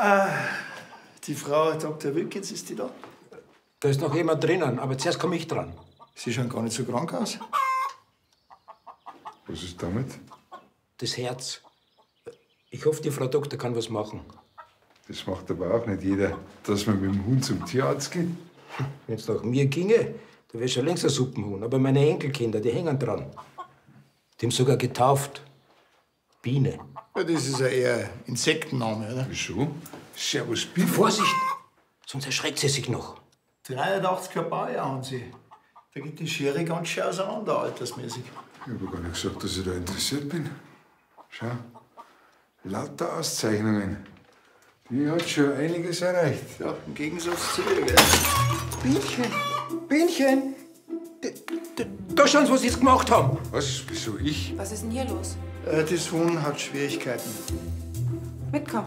Die Frau Dr. Wilkins, ist die da? Da ist noch jemand drinnen, aber zuerst komme ich dran. Sie schauen gar nicht so krank aus. Was ist damit? Das Herz. Ich hoffe, die Frau Doktor kann was machen. Das macht aber auch nicht jeder, dass man mit dem Hund zum Tierarzt geht. Wenn es nach mir ginge, da wäre schon längst ein Suppenhuhn. Aber meine Enkelkinder, die hängen dran. Die haben sogar getauft. Biene. Ja, das ist ja eher Insektenname, oder? Wieso? Servus, Biene. Vorsicht, sonst erschreckt sie sich noch. 83er Baujahr haben Sie. Da geht die Schere ganz schön auseinander, altersmäßig. Ich habe gar nicht gesagt, dass ich da interessiert bin. Schau, lauter Auszeichnungen. Die hat schon einiges erreicht. Ja, im Gegensatz zu dir, gell? Bienchen, Bienchen. Da schauen Sie, was Sie jetzt gemacht haben. Was? Wieso ich? Was ist denn hier los? Das Huhn hat Schwierigkeiten. Mitkommen.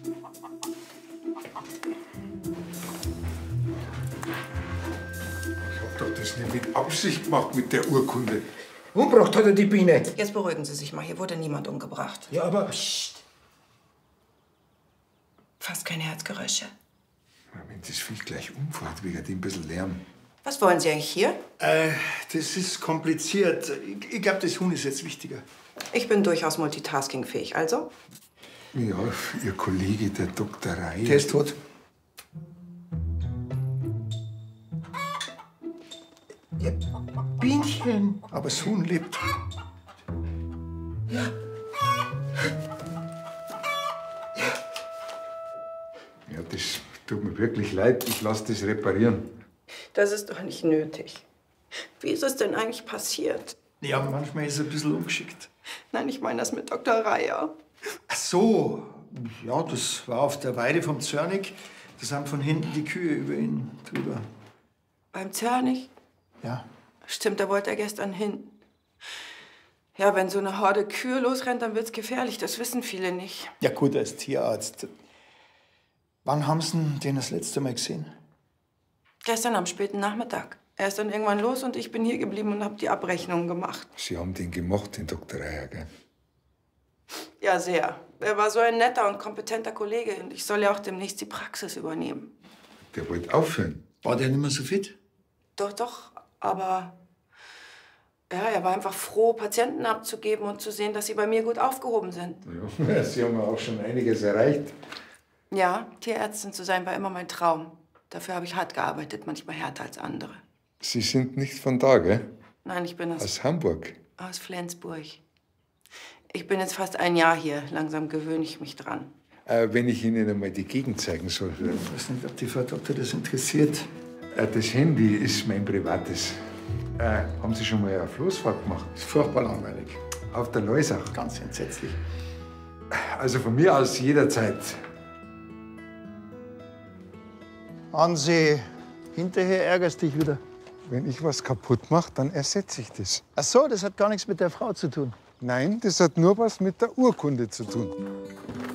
Ich hab doch das nicht mit Absicht gemacht mit der Urkunde. Umgebracht hat er die Biene. Jetzt beruhigen Sie sich mal. Hier wurde niemand umgebracht. Ja, aber... Fast keine Herzgeräusche. Ja, wenn das Viech gleich umfällt, wegen dem ein bisschen Lärm. Was wollen Sie eigentlich hier? Das ist kompliziert. Ich glaube, das Huhn ist jetzt wichtiger. Ich bin durchaus multitaskingfähig, also? Ja, Ihr Kollege, der Dr. Reier. Der ist tot. Ja, Bienchen. Aber das Huhn lebt. Ja, das tut mir wirklich leid. Ich lasse das reparieren. Das ist doch nicht nötig. Wie ist es denn eigentlich passiert? Ja, manchmal ist es ein bisschen ungeschickt. Nein, ich meine das mit Dr. Reier. Ach so. Ja, das war auf der Weide vom Zörnig. Da sind von hinten die Kühe über ihn drüber. Beim Zörnig? Ja. Stimmt, da wollte er gestern hin. Ja, wenn so eine Horde Kühe losrennt, dann wird's gefährlich. Das wissen viele nicht. Ja gut, als Tierarzt. Wann haben Sie den das letzte Mal gesehen? Gestern am späten Nachmittag. Er ist dann irgendwann los und ich bin hier geblieben und habe die Abrechnung gemacht. Sie haben den gemacht, den Dr. Reier, gell? Ja, sehr. Er war so ein netter und kompetenter Kollege und ich soll ja auch demnächst die Praxis übernehmen. Der wollte aufhören. War der nicht mehr so fit? Doch, doch, aber ja, er war einfach froh, Patienten abzugeben und zu sehen, dass sie bei mir gut aufgehoben sind. Ja, Sie haben ja auch schon einiges erreicht. Ja, Tierärztin zu sein war immer mein Traum. Dafür habe ich hart gearbeitet, manchmal härter als andere. Sie sind nicht von da, gell? Nein, ich bin Aus Hamburg. aus Flensburg. Ich bin jetzt fast ein Jahr hier. Langsam gewöhne ich mich dran. Wenn ich Ihnen einmal die Gegend zeigen soll. Ich weiß nicht, ob die Frau Doktor das interessiert. Das Handy ist mein privates. Haben Sie schon mal eine Floßfahrt gemacht? Ist furchtbar langweilig. Auf der Leusach. Ganz entsetzlich. Also von mir aus jederzeit. Hansi, hinterher ärgerst dich wieder. Wenn ich was kaputt mache, dann ersetze ich das. Ach so, das hat gar nichts mit der Frau zu tun. Nein, das hat nur was mit der Urkunde zu tun.